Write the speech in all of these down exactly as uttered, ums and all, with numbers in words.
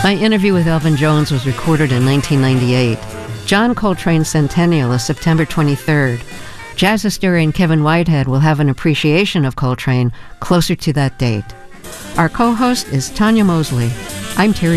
My interview with Elvin Jones was recorded in nineteen ninety-eight. John Coltrane's centennial is September twenty-third. Jazz historian Kevin Whitehead will have an appreciation of Coltrane closer to that date. Our co-host is Tanya Mosley. I'm Terry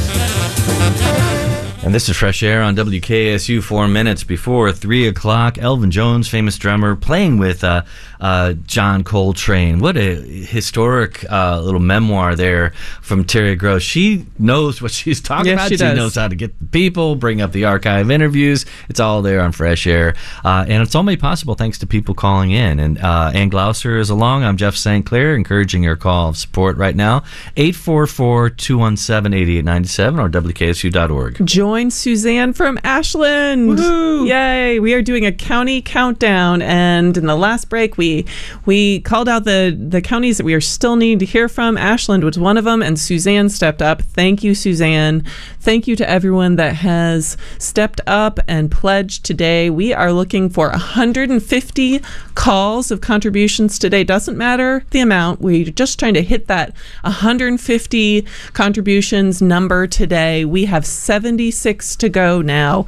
Gross. And this is Fresh Air on W K S U, four minutes before three o'clock. Elvin Jones, famous drummer, playing with uh, uh, John Coltrane. What a historic uh, little memoir there from Terry Gross. She knows what she's talking yes, about. She, she does. knows how to get the people, bring up the archive interviews. It's all there on Fresh Air. Uh, and it's all made possible thanks to people calling in. And uh, Ann Glouser is along. I'm Jeff Saint Clair, encouraging your call of support right now. eight four four, two one seven, eight eight nine seven or W K S U dot org. Join Suzanne from Ashland. Woohoo! Yay! We are doing a county countdown, and in the last break, we we called out the the counties that we are still needing to hear from. Ashland was one of them, and Suzanne stepped up. Thank you, Suzanne. Thank you to everyone that has stepped up and pledged today. We are looking for one hundred fifty calls of contributions today. Doesn't matter the amount. We're just trying to hit that one hundred fifty contributions number today. We have seventy-six to go now,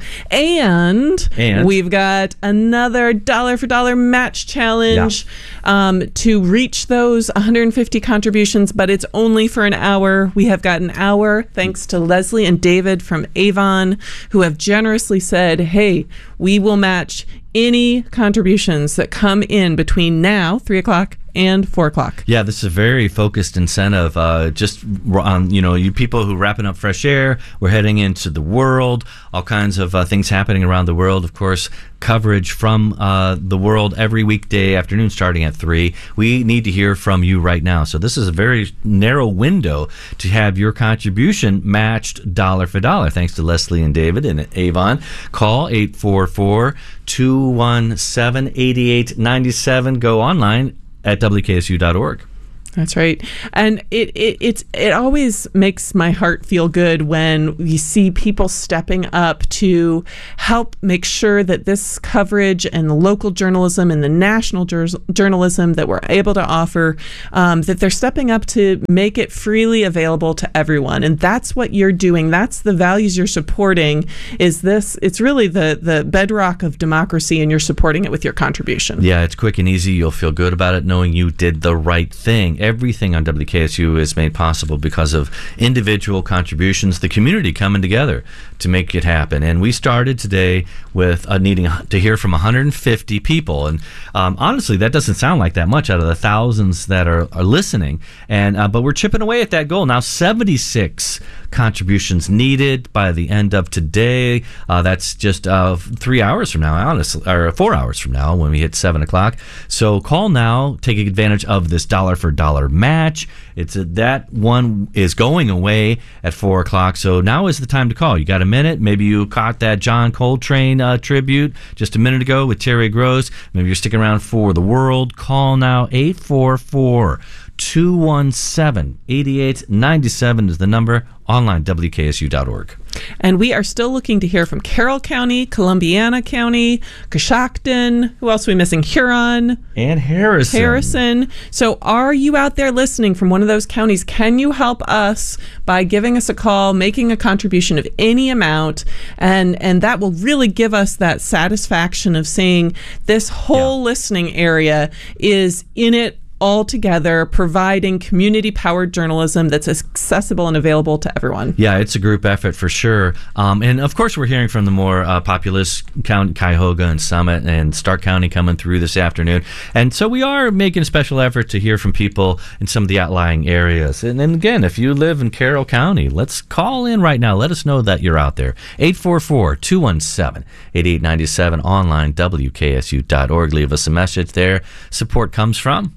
and, and we've got another dollar for dollar match challenge yeah. um, to reach those one hundred fifty contributions, but it's only for an hour. We have got an hour thanks to Leslie and David from Avon, who have generously said, hey, we will match any contributions that come in between now, three o'clock, and four o'clock. Yeah, this is a very focused incentive. Uh, just on, you know, you people who are wrapping up Fresh Air, we're heading into the world, all kinds of uh, things happening around the world. Of course, coverage from uh, the world every weekday afternoon starting at three. We need to hear from you right now. So this is a very narrow window to have your contribution matched dollar for dollar. Thanks to Leslie and David in Avon. Call eight four four, two one seven, eight eight nine seven. Go online at W K S U dot org. That's right. And it, it it's it always makes my heart feel good when you see people stepping up to help make sure that this coverage and the local journalism and the national jur- journalism that we're able to offer, um, that they're stepping up to make it freely available to everyone. And that's what you're doing. That's the values you're supporting. Is this? It's really the the bedrock of democracy, and you're supporting it with your contribution. Yeah, it's quick and easy. You'll feel good about it knowing you did the right thing. Everything on W K S U is made possible because of individual contributions, the community coming together to make it happen. And we started today with uh, needing to hear from one hundred fifty people. And um, honestly, that doesn't sound like that much out of the thousands that are, are listening. And uh, but we're chipping away at that goal. Now, seventy-six contributions needed by the end of today. Uh, that's just uh, three hours from now, honestly, or four hours from now when we hit seven o'clock. So call now, take advantage of this dollar for dollar match. It's a, that one is going away at four o'clock. So now is the time to call. You got a minute? Maybe you caught that John Coltrane uh, tribute just a minute ago with Terry Gross. Maybe you're sticking around for the world. Call now. eight four four, two one seven, eight eight nine seven is the number. Online, W K S U dot org. And we are still looking to hear from Carroll County, Columbiana County, Coshocton. Who else are we missing? Huron. And Harrison. Harrison. So are you out there listening from one of those counties? Can you help us by giving us a call, making a contribution of any amount? And, and that will really give us that satisfaction of saying this whole yeah. listening area is in it all together, providing community-powered journalism that's accessible and available to everyone. Yeah, it's a group effort for sure. Um, and of course, we're hearing from the more uh, populous county, Cuyahoga and Summit and Stark County coming through this afternoon. And so we are making a special effort to hear from people in some of the outlying areas. And then again, if you live in Carroll County, let's call in right now. Let us know that you're out there. eight four four, two one seven, eight eight nine seven, online, W K S U dot org. Leave us a message there. Support comes from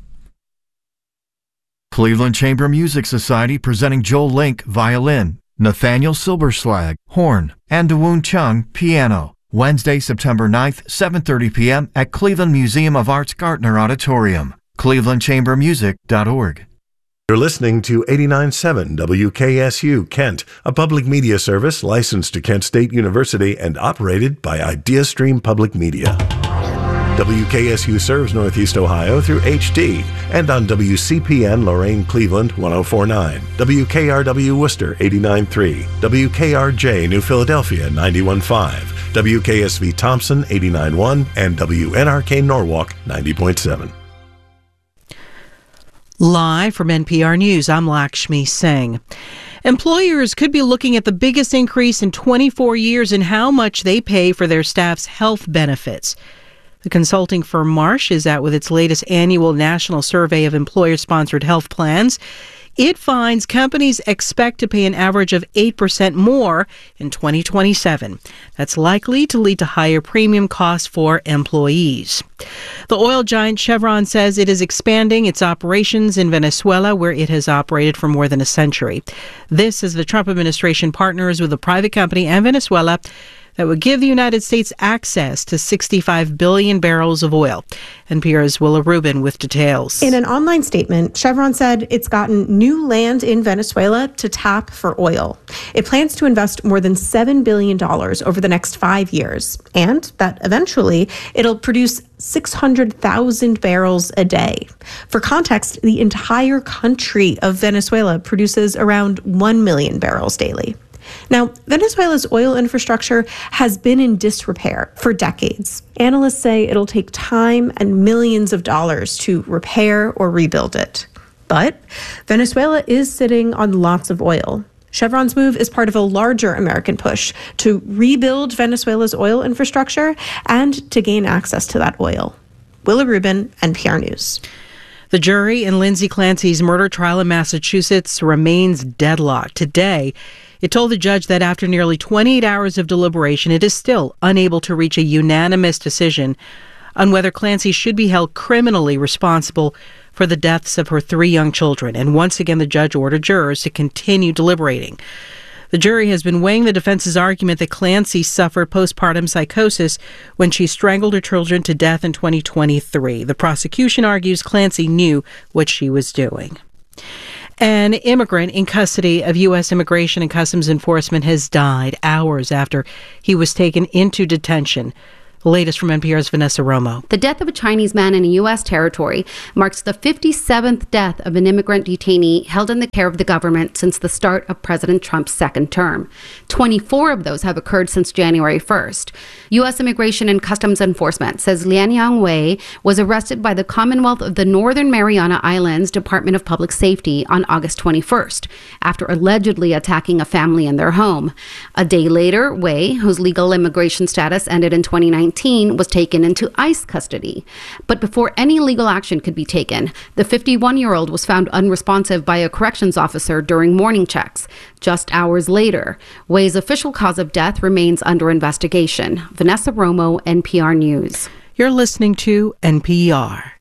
Cleveland Chamber Music Society presenting Joel Link, violin, Nathaniel Silberschlag, horn, and Dawoon Chung, piano. Wednesday, September ninth, seven thirty p.m. at Cleveland Museum of Art's Gartner Auditorium. cleveland chamber music dot org. You're listening to eighty-nine point seven W K S U Kent, a public media service licensed to Kent State University and operated by IdeaStream Public Media. W K S U serves Northeast Ohio through H D and on W C P N Lorain Cleveland one oh four point nine, W K R W Worcester eighty-nine point three, W K R J New Philadelphia ninety-one point five, W K S V Thompson eighty-nine point one, and W N R K Norwalk ninety point seven. Live from N P R News, I'm Lakshmi Singh. Employers could be looking at the biggest increase in twenty-four years in how much they pay for their staff's health benefits. The consulting firm Marsh is out with its latest annual national survey of employer-sponsored health plans. It finds companies expect to pay an average of eight percent more in twenty twenty-seven. That's likely to lead to higher premium costs for employees. The oil giant Chevron says it is expanding its operations in Venezuela, where it has operated for more than a century. This as the Trump administration partners with a private company and Venezuela that would give the United States access to sixty-five billion barrels of oil. N P R's Willa Rubin with details. In an online statement, Chevron said it's gotten new land in Venezuela to tap for oil. It plans to invest more than seven billion dollars over the next five years, and that eventually it'll produce six hundred thousand barrels a day. For context, the entire country of Venezuela produces around one million barrels daily. Now, Venezuela's oil infrastructure has been in disrepair for decades. Analysts say it'll take time and millions of dollars to repair or rebuild it. But Venezuela is sitting on lots of oil. Chevron's move is part of a larger American push to rebuild Venezuela's oil infrastructure and to gain access to that oil. Willa Rubin, N P R News. The jury in Lindsay Clancy's murder trial in Massachusetts remains deadlocked. Today, it told the judge that after nearly twenty-eight hours of deliberation, it is still unable to reach a unanimous decision on whether Clancy should be held criminally responsible for the deaths of her three young children. And once again, the judge ordered jurors to continue deliberating. The jury has been weighing the defense's argument that Clancy suffered postpartum psychosis when she strangled her children to death in twenty twenty-three. The prosecution argues Clancy knew what she was doing. An immigrant in custody of U S Immigration and Customs Enforcement has died hours after he was taken into detention. The latest from N P R's Vanessa Romo. The death of a Chinese man in a U S territory marks the fifty-seventh death of an immigrant detainee held in the care of the government since the start of President Trump's second term. twenty-four of those have occurred since January first. U S Immigration and Customs Enforcement says Lian Yang Wei was arrested by the Commonwealth of the Northern Mariana Islands Department of Public Safety on August twenty-first after allegedly attacking a family in their home. A day later, Wei, whose legal immigration status ended in twenty nineteen, was taken into ICE custody. But before any legal action could be taken, the fifty-one-year-old was found unresponsive by a corrections officer during morning checks. Just hours later, Wei's official cause of death remains under investigation. Vanessa Romo, N P R News. You're listening to N P R.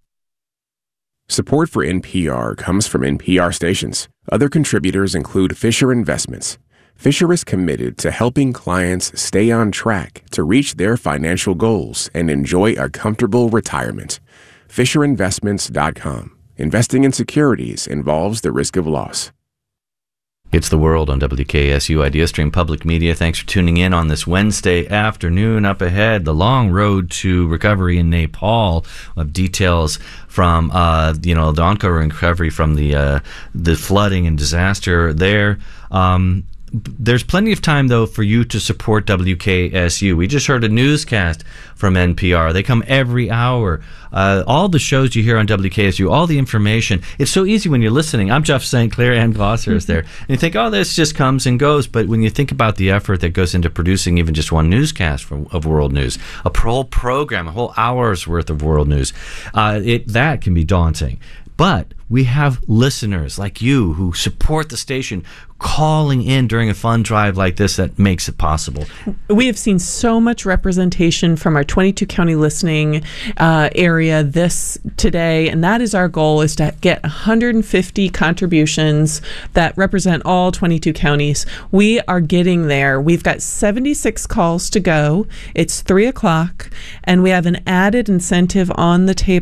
Support for N P R comes from N P R stations. Other contributors include Fisher Investments. Fisher is committed to helping clients stay on track to reach their financial goals and enjoy a comfortable retirement. Fisher Investments dot com. Investing in securities involves the risk of loss. It's The World on W K S U IdeaStream Public Media. Thanks for tuning in on this Wednesday afternoon. Up ahead, the long road to recovery in Nepal. We'll have details from, uh, you know, the ongoing recovery from the uh, the flooding and disaster there. Um, There's plenty of time, though, for you to support W K S U. We just heard a newscast from N P R. They come every hour. Uh, all the shows you hear on W K S U, all the information. It's so easy when you're listening. I'm Jeff Saint Clair, Ann Glosser is there. And you think, oh, this just comes and goes. But when you think about the effort that goes into producing even just one newscast from, of world news, a whole program, a whole hour's worth of world news, uh, it that can be daunting. But we have listeners like you who support the station, calling in during a fund drive like this that makes it possible. We have seen so much representation from our twenty-two county listening uh, area this today, and that is our goal, is to get one hundred fifty contributions that represent all twenty-two counties. We are getting there. We've got seventy-six calls to go. It's three o'clock, and we have an added incentive on the table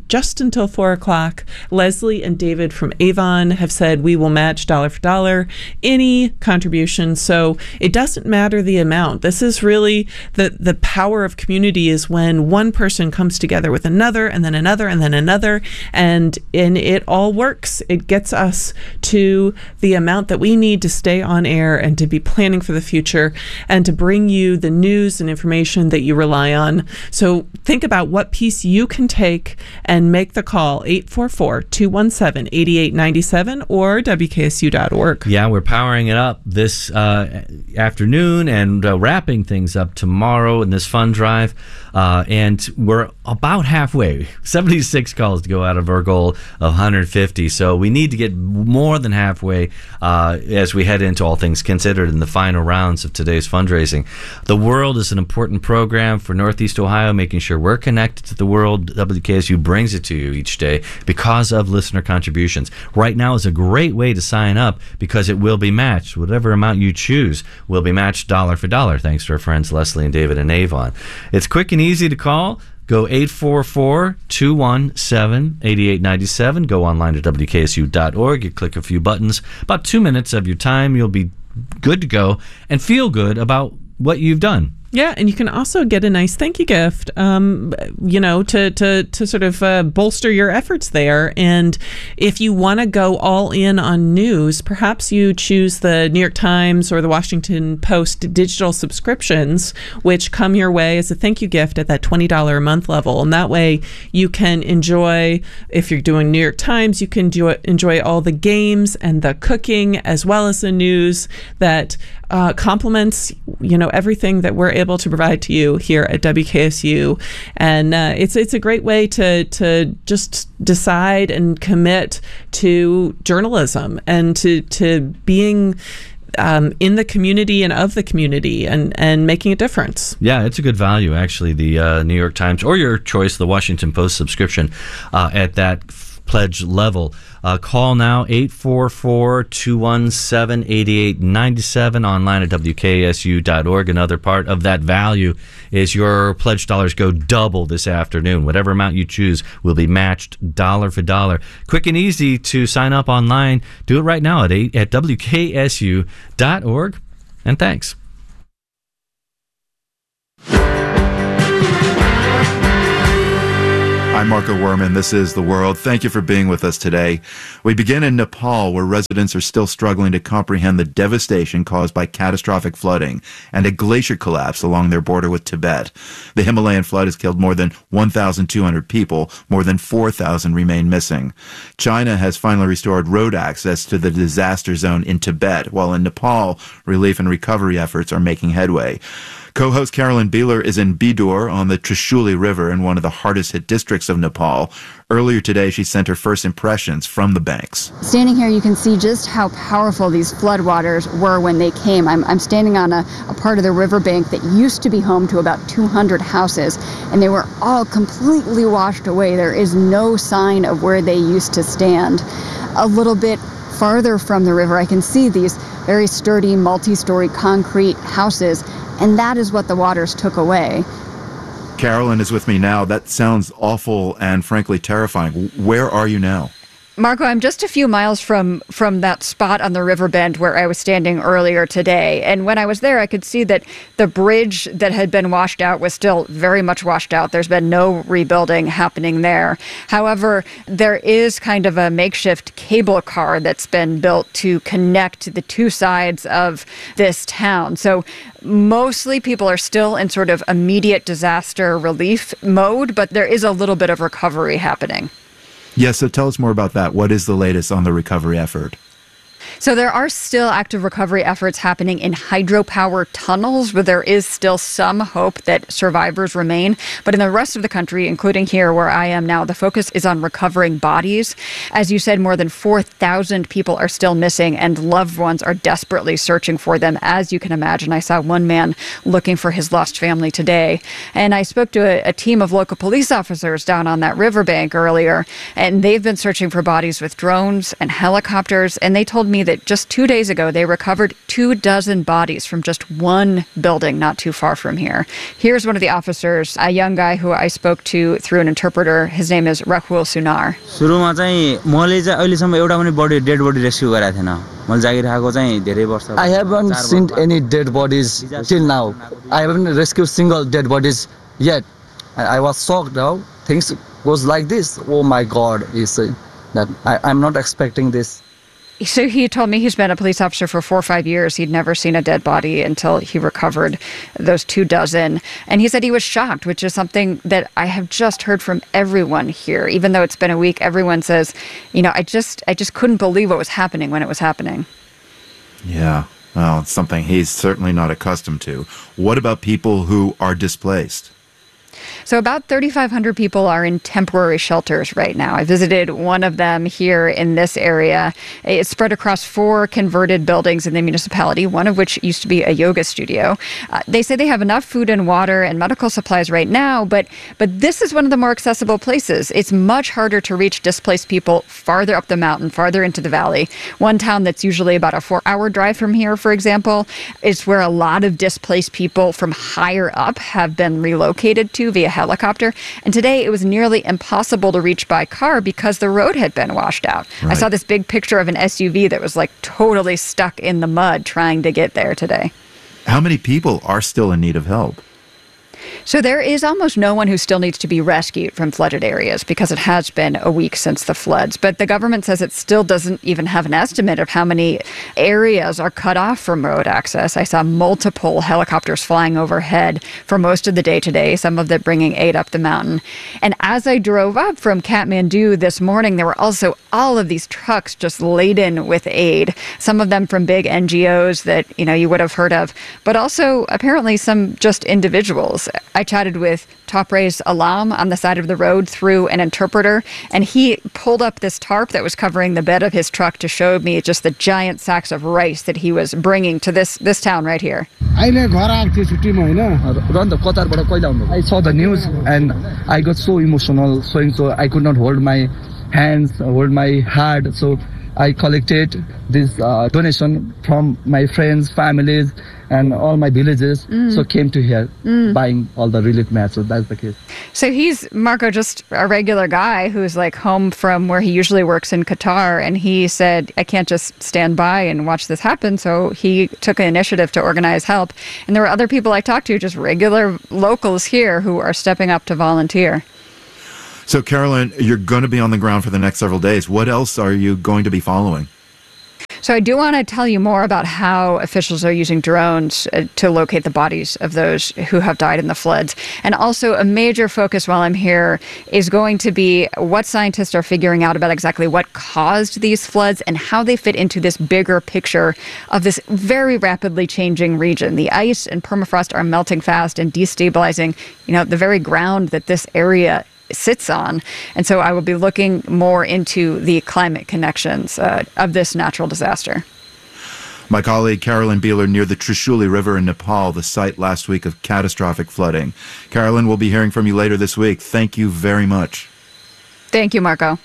just until four o'clock. Leslie and David from Avon have said we will match dollar for dollar any contribution. So it doesn't matter the amount. This is really the, the power of community is when one person comes together with another and then another and then another, and, and it all works. It gets us to the amount that we need to stay on air and to be planning for the future and to bring you the news and information that you rely on. So think about what piece you can take and make the call, eight four four, two one seven, eight eight nine seven or W K S U dot org. Yeah, we're powering it up this uh, afternoon and uh, wrapping things up tomorrow in this fund drive. Uh, and we're about halfway, seventy-six calls to go out of our goal of one hundred fifty. So we need to get more than halfway uh, as we head into All Things Considered in the final rounds of today's fundraising. The World is an important program for Northeast Ohio, making sure we're connected to the world. W K S U brings it to you each day because of listener contributions. Right now is a great way to sign up because it will be matched. Whatever amount you choose will be matched dollar for dollar, thanks to our friends Leslie and David in Avon. It's quick and easy to call. Go eight four four, two one seven, eight eight nine seven. Go online to W K S U dot org. You click a few buttons. About two minutes of your time, you'll be good to go and feel good about what you've done. Yeah, and you can also get a nice thank you gift, um, you know, to to to sort of uh, bolster your efforts there. And if you want to go all in on news, perhaps you choose the New York Times or the Washington Post digital subscriptions, which come your way as a thank you gift at that twenty dollars a month level. And that way you can enjoy, if you're doing New York Times, you can do, enjoy all the games and the cooking as well as the news that uh, complements, you know, everything that we're able to provide to you here at W K S U. And uh, it's it's a great way to to just decide and commit to journalism and to to being um, in the community and of the community and, and making a difference. Yeah, it's a good value, actually, the uh, New York Times or your choice, the Washington Post subscription uh, at that f- pledge level. Uh, call now, eight four four, two one seven, eight eight nine seven, online at W K S U dot org. Another part of that value is your pledge dollars go double this afternoon. Whatever amount you choose will be matched dollar for dollar. Quick and easy to sign up online. Do it right now at, eight, at W K S U dot org. And thanks. I'm Marco Werman. This is The World. Thank you for being with us today. We begin in Nepal, where residents are still struggling to comprehend the devastation caused by catastrophic flooding and a glacier collapse along their border with Tibet. The Himalayan flood has killed more than one thousand two hundred people. More than four thousand remain missing. China has finally restored road access to the disaster zone in Tibet, while in Nepal, relief and recovery efforts are making headway. Co-host Carolyn Beeler is in Bidur on the Trishuli River in one of the hardest-hit districts of Nepal. Earlier today, she sent her first impressions from the banks. Standing here, you can see just how powerful these floodwaters were when they came. I'm, I'm standing on a, a part of the riverbank that used to be home to about two hundred houses, and they were all completely washed away. There is no sign of where they used to stand. A little bit farther from the river, I can see these very sturdy, multi-story concrete houses, and that is what the waters took away. Carolyn is with me now. That sounds awful and frankly terrifying. Where are you now? Marco, I'm just a few miles from, from that spot on the river bend where I was standing earlier today. And when I was there, I could see that the bridge that had been washed out was still very much washed out. There's been no rebuilding happening there. However, there is kind of a makeshift cable car that's been built to connect the two sides of this town. So mostly people are still in sort of immediate disaster relief mode, but there is a little bit of recovery happening. Yes, so tell us more about that. What is the latest on the recovery effort? So there are still active recovery efforts happening in hydropower tunnels, where there is still some hope that survivors remain. But in the rest of the country, including here where I am now, the focus is on recovering bodies. As you said, more than four thousand people are still missing, and loved ones are desperately searching for them. As you can imagine, I saw one man looking for his lost family today. And I spoke to a, a team of local police officers down on that riverbank earlier, and they've been searching for bodies with drones and helicopters, and they told me me that just two days ago, they recovered two dozen bodies from just one building not too far from here. Here's one of the officers, a young guy who I spoke to through an interpreter. His name is Rahul Sunar. सुरुमा चाहिँ मैले चाहिँ अहिलेसम्म एउटा पनि बडी dead बडी rescue गरेको थिएन मैले जागिरहेको चाहिँ धेरै वर्ष I haven't seen any dead bodies till now. I haven't rescued single dead bodies yet. I, I was shocked how things was like this. Oh my God, he said that I, I'm not expecting this. So he told me he's been a police officer for four or five years. He'd never seen a dead body until he recovered those two dozen. And he said he was shocked, which is something that I have just heard from everyone here. Even though it's been a week, everyone says, you know, I just I just couldn't believe what was happening when it was happening. Yeah, well, it's something he's certainly not accustomed to. What about people who are displaced? So about thirty-five hundred people are in temporary shelters right now. I visited one of them here in this area. It's spread across four converted buildings in the municipality, one of which used to be a yoga studio. Uh, they say they have enough food and water and medical supplies right now, but but this is one of the more accessible places. It's much harder to reach displaced people farther up the mountain, farther into the valley. One town that's usually about a four-hour drive from here, for example, is where a lot of displaced people from higher up have been relocated to via helicopter. And today it was nearly impossible to reach by car because the road had been washed out. Right. I saw this big picture of an S U V that was like totally stuck in the mud trying to get there today. How many people are still in need of help? So there is almost no one who still needs to be rescued from flooded areas because it has been a week since the floods. But the government says it still doesn't even have an estimate of how many areas are cut off from road access. I saw multiple helicopters flying overhead for most of the day today, some of them bringing aid up the mountain. And as I drove up from Kathmandu this morning, there were also all of these trucks just laden with aid, some of them from big N G Os that, you know, you would have heard of, but also apparently some just individuals. I chatted with Toprez Alam on the side of the road through an interpreter, and he pulled up this tarp that was covering the bed of his truck to show me just the giant sacks of rice that he was bringing to this this town right here. I saw the news and I got so emotional, so, so I could not hold my hands, hold my heart. So I collected this uh, donation from my friends, families, and all my villages. Mm. So came to here mm. buying all the relief mats. So that's the case. So he's, Marco, just a regular guy who's like home from where he usually works in Qatar. And he said, I can't just stand by and watch this happen. So he took an initiative to organize help. And there were other people I talked to, just regular locals here, who are stepping up to volunteer. So, Carolyn, you're going to be on the ground for the next several days. What else are you going to be following? So I do want to tell you more about how officials are using drones uh, to locate the bodies of those who have died in the floods. And also a major focus while I'm here is going to be what scientists are figuring out about exactly what caused these floods and how they fit into this bigger picture of this very rapidly changing region. The ice and permafrost are melting fast and destabilizing, you know, the very ground that this area sits on. And so I will be looking more into the climate connections uh, of this natural disaster. My colleague Carolyn Beeler near the Trishuli River in Nepal, the site last week of catastrophic flooding. Carolyn, we'll be hearing from you later this week. Thank you very much. Thank you, Marco.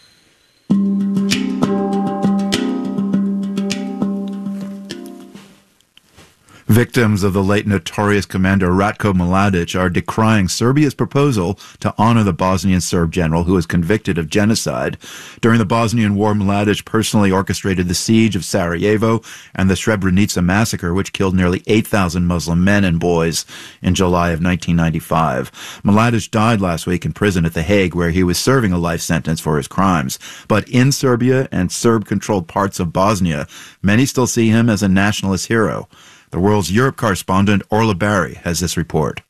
Victims of the late notorious commander Ratko Mladic are decrying Serbia's proposal to honor the Bosnian Serb general who was convicted of genocide. During the Bosnian War, Mladic personally orchestrated the siege of Sarajevo and the Srebrenica massacre, which killed nearly eight thousand Muslim men and boys in July of nineteen ninety-five. Mladic died last week in prison at The Hague, where he was serving a life sentence for his crimes. But in Serbia and Serb-controlled parts of Bosnia, many still see him as a nationalist hero. The World's Europe correspondent Orla Barry has this report.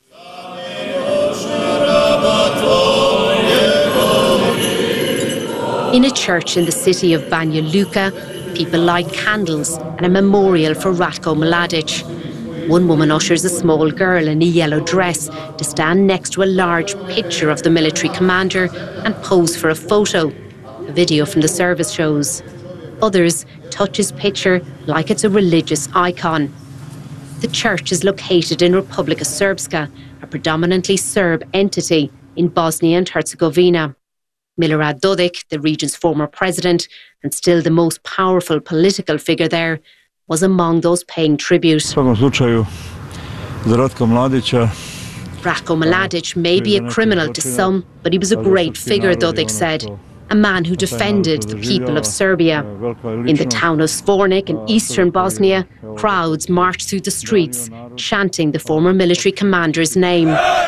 In a church in the city of Banja Luka, people light candles and a memorial for Ratko Mladic. One woman ushers a small girl in a yellow dress to stand next to a large picture of the military commander and pose for a photo. A video from the service shows. Others touch his picture like it's a religious icon. The church is located in Republika Srpska, a predominantly Serb entity in Bosnia and Herzegovina. Milorad Dodik, the region's former president and still the most powerful political figure there, was among those paying tribute. Ratko Mladic may be a criminal to some, but he was a great figure, Dodik said. A man who defended the people of Serbia. In the town of Zvornik in eastern Bosnia, crowds marched through the streets, chanting the former military commander's name.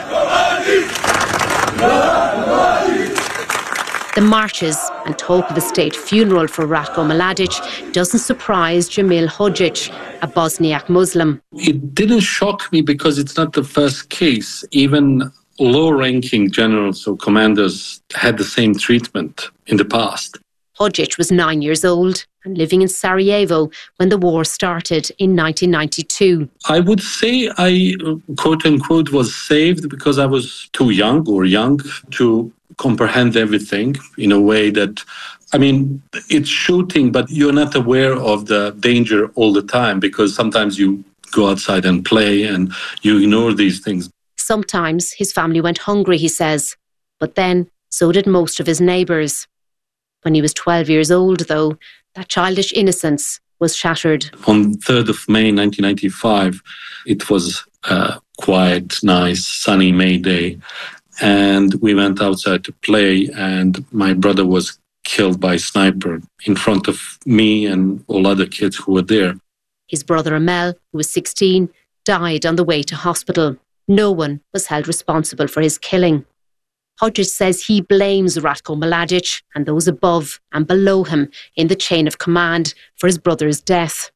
The marches and talk of a state funeral for Ratko Mladic doesn't surprise Jamil Hodžić, a Bosniak Muslim. It didn't shock me because it's not the first case. Even low-ranking generals or commanders had the same treatment in the past. Hodžić was nine years old and living in Sarajevo when the war started in nineteen ninety-two. I would say I, quote-unquote, was saved because I was too young or young to comprehend everything in a way that, I mean, it's shooting, but you're not aware of the danger all the time because sometimes you go outside and play and you ignore these things. Sometimes his family went hungry, he says, but then so did most of his neighbours. When he was twelve years old, though, that childish innocence was shattered. On the third of May nineteen ninety-five, it was a quiet, nice, sunny May day, and we went outside to play, and my brother was killed by a sniper in front of me and all other kids who were there. His brother Amel, who was sixteen, died on the way to hospital. No one was held responsible for his killing. Hodžić says he blames Ratko Mladic and those above and below him in the chain of command for his brother's death.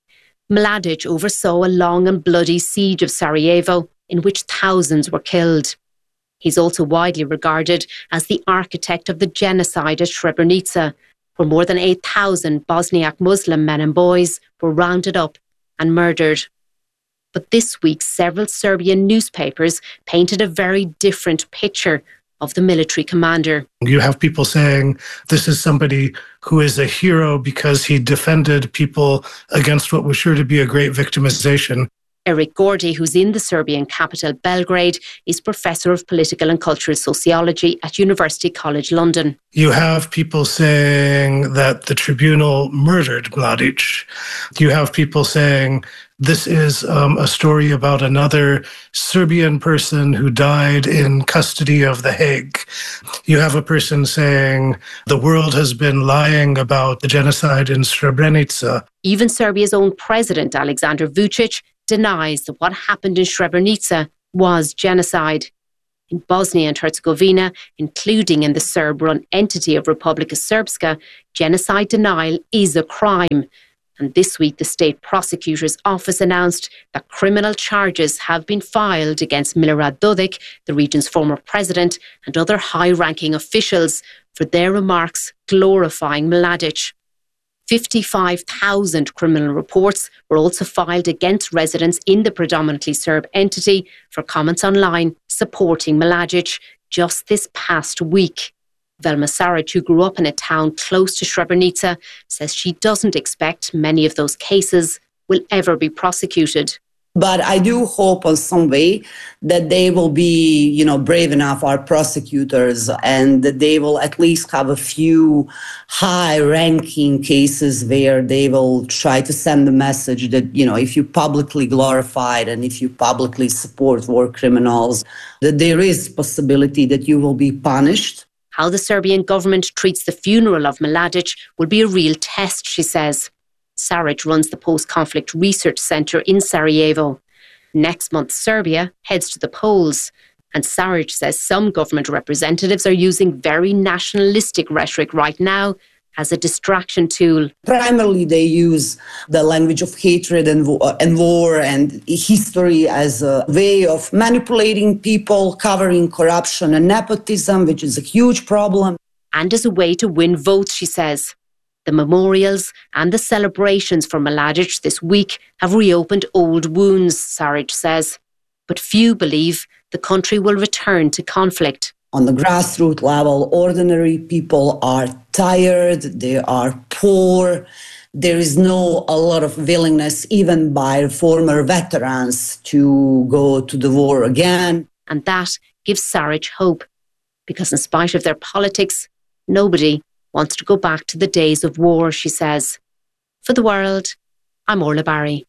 Mladic oversaw a long and bloody siege of Sarajevo in which thousands were killed. He's also widely regarded as the architect of the genocide at Srebrenica, where more than eight thousand Bosniak Muslim men and boys were rounded up and murdered. But this week, several Serbian newspapers painted a very different picture of the military commander. You have people saying this is somebody who is a hero because he defended people against what was sure to be a great victimization. Eric Gordy, who's in the Serbian capital, Belgrade, is Professor of Political and Cultural Sociology at University College London. You have people saying that the tribunal murdered Mladic. You have people saying this is um, a story about another Serbian person who died in custody of The Hague. You have a person saying the world has been lying about the genocide in Srebrenica. Even Serbia's own president, Aleksandar Vučić, denies that what happened in Srebrenica was genocide. In Bosnia and Herzegovina, including in the Serb-run entity of Republika Srpska, genocide denial is a crime. And this week, the state prosecutor's office announced that criminal charges have been filed against Milorad Dodik, the region's former president, and other high-ranking officials for their remarks glorifying Mladic. fifty-five thousand criminal reports were also filed against residents in the predominantly Serb entity for comments online supporting Mladic just this past week. Velma Saric, who grew up in a town close to Srebrenica, says she doesn't expect many of those cases will ever be prosecuted. But I do hope on some way that they will be, you know, brave enough, our prosecutors, and that they will at least have a few high-ranking cases where they will try to send the message that, you know, if you publicly glorify it and if you publicly support war criminals, that there is possibility that you will be punished. How the Serbian government treats the funeral of Mladic will be a real test, she says. Saric runs the Post-Conflict Research Centre in Sarajevo. Next month, Serbia heads to the polls. And Saric says some government representatives are using very nationalistic rhetoric right now as a distraction tool. Primarily, they use the language of hatred and, and war and history as a way of manipulating people, covering corruption and nepotism, which is a huge problem. And as a way to win votes, she says. The memorials and the celebrations for Mladic this week have reopened old wounds, Saric says. But few believe the country will return to conflict. On the grassroots level, ordinary people are tired, they are poor. There is no a lot of willingness, even by former veterans, to go to the war again. And that gives Saric hope, because in spite of their politics, Nobody wants to go back to the days of war, she says. For The World, I'm Orla Barry.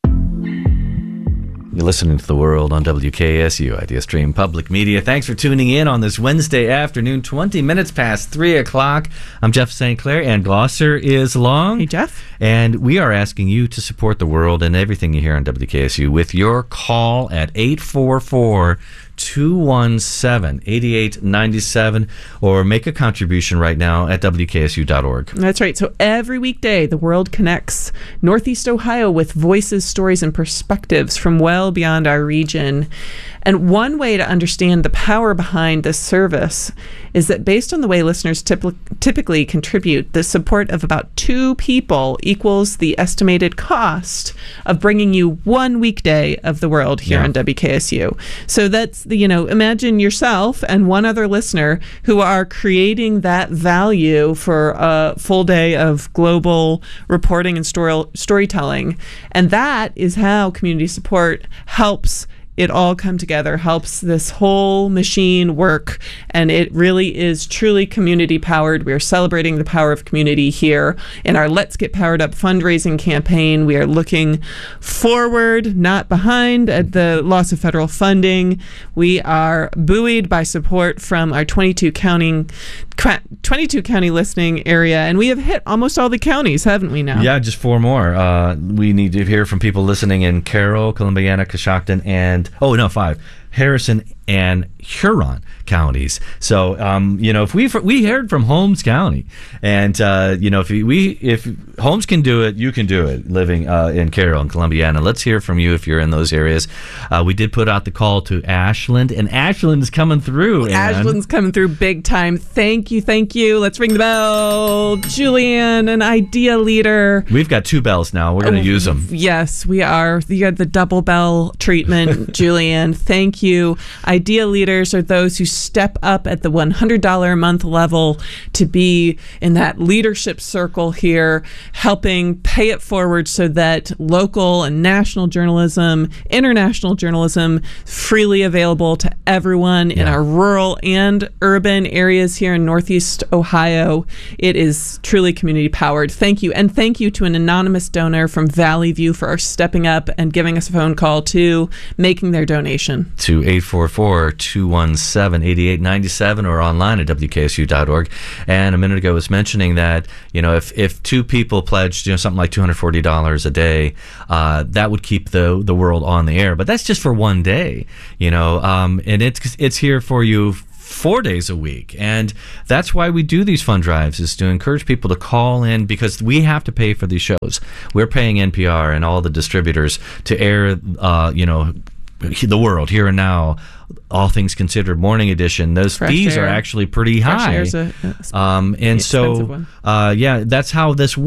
You're listening to The World on W K S U, Idea Stream Public Media. Thanks for tuning in on this Wednesday afternoon, twenty minutes past three o'clock. I'm Jeff Saint Clair, and Gloucester is along. Hey, Jeff. And we are asking you to support The World and everything you hear on W K S U with your call at eight four four, two one seven, eight eight nine seven, or make a contribution right now at W K S U dot org. That's right. So every weekday, The World connects Northeast Ohio with voices, stories, and perspectives from well beyond our region. And one way to understand the power behind this service is that based on the way listeners typ- typically contribute, the support of about two people equals the estimated cost of bringing you one weekday of The World here Yeah. on W K S U. So that's, the, you know, imagine yourself and one other listener who are creating that value for a full day of global reporting and story- storytelling. And that is how community support helps it all come together, helps this whole machine work, and it really is truly community powered. We are celebrating the power of community here in our Let's Get Powered Up fundraising campaign. We are looking forward, not behind, at the loss of federal funding. We are buoyed by support from our twenty-two county twenty-two county listening area, and we have hit almost all the counties, haven't we now? Yeah, just four more. Uh, we need to hear from people listening in Carroll, Columbiana, Coshocton, and, oh, no, five, Harrison and Huron counties. So, um, you know, if we we heard from Holmes County, and uh, you know, if we if Holmes can do it, you can do it. Living uh, in Carroll and Columbiana, let's hear from you if you're in those areas. Uh, we did put out the call to Ashland, and Ashland's coming through. Ann. Ashland's coming through big time. Thank you, thank you. Let's ring the bell. Julianne, an idea leader. We've got two bells now. We're going to Oh, use them. Yes, we are. You got the double bell treatment, Julianne. Thank you. Idea leaders are those who step up at the one hundred dollars a month level to be in that leadership circle here, helping pay it forward so that local and national journalism, international journalism, freely available to everyone in Yeah. our rural and urban areas here in Northeast Ohio. It is truly community powered. Thank you. And thank you to an anonymous donor from Valley View for stepping up and giving us a phone call to making their donation. To eight four four, two one seven, eight eight nine seven or online at W K S U dot org. And a minute ago I was mentioning that, you know, if, if two people pledged, you know, something like two hundred forty dollars a day, uh, that would keep the the world on the air. But that's just for one day, you know, um, and it's it's here for you four days a week. And that's why we do these fund drives, is to encourage people to call in, because we have to pay for these shows. We're paying N P R and all the distributors to air, uh, you know, The World, Here and Now, All Things Considered, Morning Edition. Those Fresh fees Air. are actually pretty Fresh high. Air's a- a um, and expensive so, one. uh, yeah, that's how this